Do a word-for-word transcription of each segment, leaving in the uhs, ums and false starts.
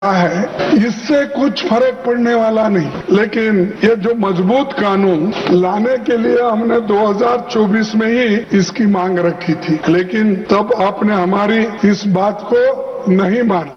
है, इससे कुछ फर्क पड़ने वाला नहीं, लेकिन ये जो मजबूत कानून लाने के लिए हमने दो हज़ार चौबीस में ही इसकी मांग रखी थी, लेकिन तब आपने हमारी इस बात को नहीं माना।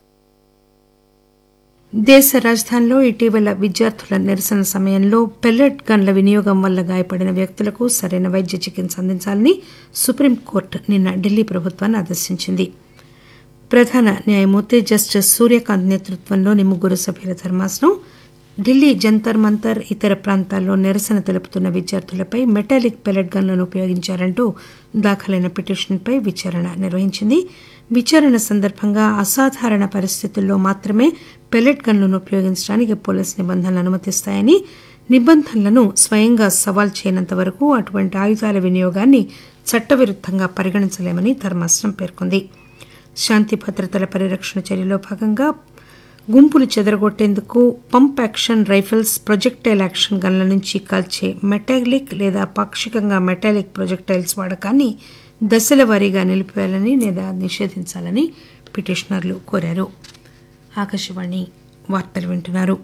దేశ రాజధానిలో ఇటీవల విద్యార్థుల నిరసన సమయంలో పెల్లెట్ గన్ల వినియోగం వల్ల గాయపడిన వ్యక్తులకు సరైన వైద్య చికిత్స అందించాలని సుప్రీంకోర్టు నిన్న ఢిల్లీ ప్రభుత్వాన్ని ఆదేశించింది. ప్రధాన న్యాయమూర్తి జస్టిస్ సూర్యకాంత్ నేతృత్వంలోని ముగ్గురు సభ్యుల ధర్మాసనం ఢిల్లీ జంతర్ మంతర్ ఇతర ప్రాంతాల్లో నిరసన తెలుపుతున్న విద్యార్థులపై మెటాలిక్ పెల్లెట్ గన్లను ఉపయోగించారంటూ దాఖలైన పిటిషన్పై విచారణ నిర్వహించింది. విచారణ సందర్భంగా అసాధారణ పరిస్థితుల్లో మాత్రమే పెల్లెట్ గన్లను ఉపయోగించడానికి పోలీసు నిబంధనలు అనుమతిస్తాయని, నిబంధనలను స్వయంగా సవాల్ చేయనంత వరకు అటువంటి ఆయుధాల వినియోగాన్ని చట్టవిరుద్దంగా పరిగణించలేమని ధర్మాసనం పేర్కొంది. శాంతి భద్రతల పరిరక్షణ చర్యలో భాగంగా గుంపులు చెదరగొట్టేందుకు pump action rifles, projectile action గన్ల నుంచి కాల్చే మెటాలిక్ లేదా పాక్షికంగా మెటాలిక్ ప్రొజెక్టైల్స్ వాడకాన్ని దశల వారీగా నిలిపివేయాలని లేదా నిషేధించాలని పిటిషనర్లు కోరారు. ఆకాశవాణి వార్తలు వింటున్నారు.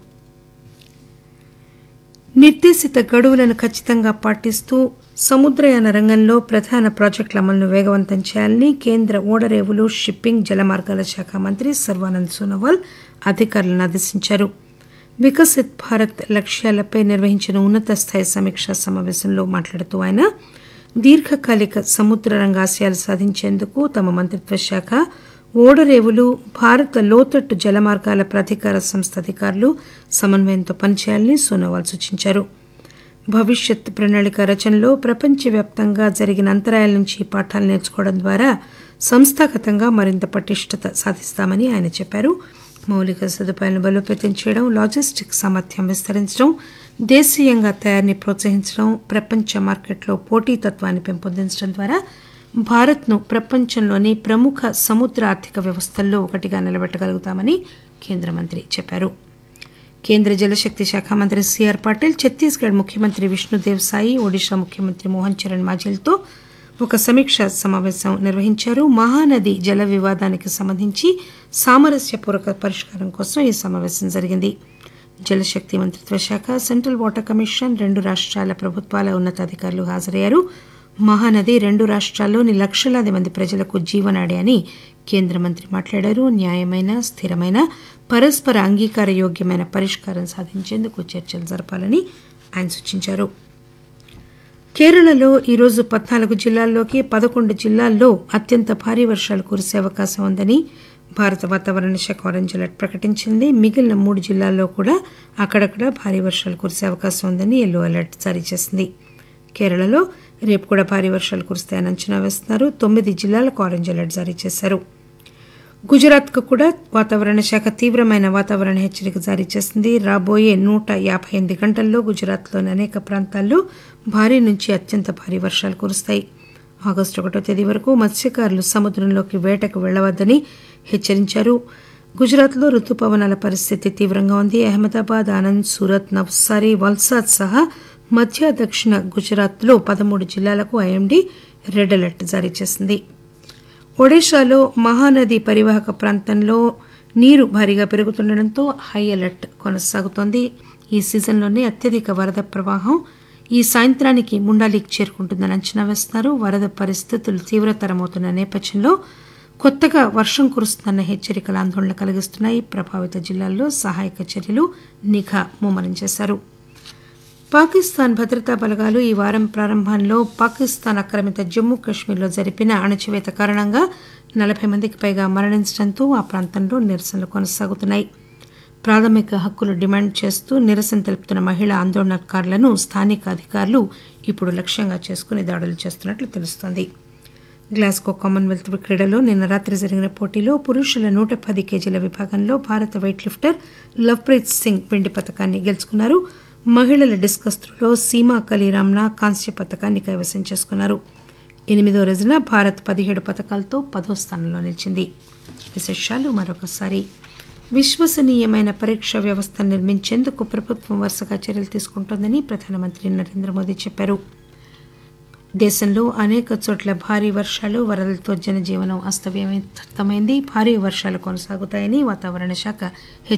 నిర్దేశిత గడువులను ఖచ్చితంగా పాటిస్తూ సముద్రయాన రంగంలో ప్రధాన ప్రాజెక్టుల అమలును వేగవంతం చేయాలని కేంద్ర ఓడరేవులు, షిప్పింగ్, జలమార్గాల శాఖ మంత్రి సర్వానంద్ సోనోవాల్ అధికారులను ఆదేశించారు. వికసిత్ భారత్ లక్ష్యాలపై నిర్వహించిన ఉన్నత స్థాయి సమీక్షా సమావేశంలో మాట్లాడుతూ ఆయన దీర్ఘకాలిక సముద్ర రంగ ఆశయాలు సాధించేందుకు తమ మంత్రిత్వ శాఖ ఓడరేవులు, భారత లోతట్టు జలమార్గాల ప్రాధికార సంస్థ అధికారులు సమన్వయంతో పనిచేయాలని సోనోవాల్ సూచించారు. భవిష్యత్ ప్రణాళిక రచనలో ప్రపంచవ్యాప్తంగా జరిగిన అంతరాయాల నుంచి పాఠాలు నేర్చుకోవడం ద్వారా సంస్థాగతంగా మరింత పటిష్టత సాధిస్తామని ఆయన చెప్పారు. మౌలిక సదుపాయాలను బలోపేతం చేయడం, లాజిస్టిక్ సామర్థ్యం విస్తరించడం, దేశీయంగా తయారీని ప్రోత్సహించడం, ప్రపంచ మార్కెట్లో పోటీతత్వాన్ని పెంపొందించడం ద్వారా భారత్ను ప్రపంచంలోని ప్రముఖ సముద్ర ఆర్థిక వ్యవస్థల్లో ఒకటిగా నిలబెట్టగలుగుతామని కేంద్ర మంత్రి చెప్పారు. కేంద్ర జలశక్తి శాఖ మంత్రి సిఆర్ పాటిల్, ఛత్తీస్గఢ్ ముఖ్యమంత్రి విష్ణుదేవ్ సాయి, ఒడిషా ముఖ్యమంత్రి మోహన్ చరణ్ మాఝీలతో ఒక సమీక్షా సమావేశం నిర్వహించారు. మహానది జల వివాదానికి సంబంధించి సామరస్యపూర్వక పరిష్కారం కోసం ఈ సమావేశం జరిగింది. జలశక్తి మంత్రిత్వ శాఖ, సెంట్రల్ వాటర్ కమిషన్, రెండు రాష్ట్రాల ప్రభుత్వాల ఉన్నతాధికారులు హాజరయ్యారు. మహానది రెండు రాష్ట్రాల్లోని లక్షలాది మంది ప్రజలకు జీవనాడి అని కేంద్ర మంత్రి మాట్లాడారు. న్యాయమైన, స్థిరమైన, పరస్పర అంగీకార యోగ్యమైన పరిష్కారం సాధించేందుకు చర్చలు జరపాలని ఆయన సూచించారు. కేరళలో ఈరోజు పద్నాలుగు జిల్లాల్లోకి పదకొండు జిల్లాల్లో అత్యంత భారీ వర్షాలు కురిసే అవకాశం ఉందని భారత వాతావరణ శాఖ ఆరెంజ్ అలర్ట్ ప్రకటించింది. మిగిలిన మూడు జిల్లాల్లో కూడా అక్కడక్కడ భారీ వర్షాలు కురిసే అవకాశం ఉందని ఎల్లో అలర్ట్ జారీ చేసింది. కేరళలో రేపు కూడా భారీ వర్షాలు కురుస్తాయని అంచనా వేస్తున్నారు. తొమ్మిది జిల్లాలకు ఆరెంజ్ అలర్ట్ జారీ చేశారు. గుజరాత్కు కూడా వాతావరణ శాఖ తీవ్రమైన వాతావరణ హెచ్చరిక జారీ చేసింది. రాబోయే నూట యాభై ఎనిమిది గంటల్లో గుజరాత్లోని అనేక ప్రాంతాల్లో భారీ నుంచి అత్యంత భారీ వర్షాలు కురుస్తాయి. ఆగస్టు ఒకటో తేదీ వరకు మత్స్యకారులు సముద్రంలోకి వేటకు వెళ్లవద్దని హెచ్చరించారు. గుజరాత్లో రుతుపవనాల పరిస్థితి తీవ్రంగా ఉంది. అహ్మదాబాద్, ఆనంద్, సూరత్, నవ్సారీ, వల్సాద్ సహా మధ్య దక్షిణ గుజరాత్లో పదమూడు జిల్లాలకు ఐఎండీ రెడ్ అలర్ట్ జారీ చేసింది. ఒడిశాలో మహానది పరివాహక ప్రాంతంలో నీరు భారీగా పెరుగుతుండటంతో హై అలర్ట్ కొనసాగుతోంది. ఈ సీజన్లోనే అత్యధిక వరద ప్రవాహం ఈ సాయంత్రానికి ముండాలికి చేరుకుంటుందని అంచనా వేస్తున్నారు. వరద పరిస్థితులు తీవ్రతరమవుతున్న నేపథ్యంలో కొత్తగా వర్షం కురుస్తుందన్న హెచ్చరికలు ఆందోళన కలిగిస్తున్నాయి. ప్రభావిత జిల్లాల్లో సహాయక చర్యలు, నిఘా ముమ్మరం చేశారు. పాకిస్తాన్ భద్రతా బలగాలు ఈ వారం ప్రారంభంలో పాకిస్తాన్ ఆక్రమిత జమ్మూ కశ్మీర్లో జరిపిన అణచివేత కారణంగా నలభై మందికి పైగా మరణించడంతో ఆ ప్రాంతంలో నిరసనలు కొనసాగుతున్నాయి. ప్రాథమిక హక్కులు డిమాండ్ చేస్తూ నిరసన తెలుపుతున్న మహిళా ఆందోళనకారులను స్థానిక అధికారులు ఇప్పుడు లక్ష్యంగా చేసుకుని దాడులు చేస్తున్నట్లు తెలుస్తోంది. గ్లాస్గో కామన్వెల్త్ క్రీడలో నిన్న రాత్రి జరిగిన పోటీలో పురుషుల నూట పది కేజీల విభాగంలో భారత వెయిట్ లిఫ్టర్ లవ్ప్రీత్ సింగ్ వెండి పతకాన్ని గెలుచుకున్నారు. మహిళల డిస్కస్ త్రోలో సీమా కలీరామ్నా కాంస్య పతకాన్ని కైవసం చేసుకున్నారు. ఎనిమిదో రోజున భారత్ పదిహేడు పతకాలతో పదో స్థానంలో నిలిచింది. విశేషాలు మరొకసారి. విశ్వసనీయమైన పరీక్ష వ్యవస్థను నిర్మించేందుకు ప్రభుత్వం వరుసగా చర్యలు తీసుకుంటోందని ప్రధానమంత్రి నరేంద్ర మోదీ చెప్పారు. దేశంలో అనేక చోట్ల భారీ వర్షాలు, వరదలతో జనజీవనం అస్తవ్యస్తమైంది. భారీ వర్షాలు కొనసాగుతాయని వాతావరణ శాఖ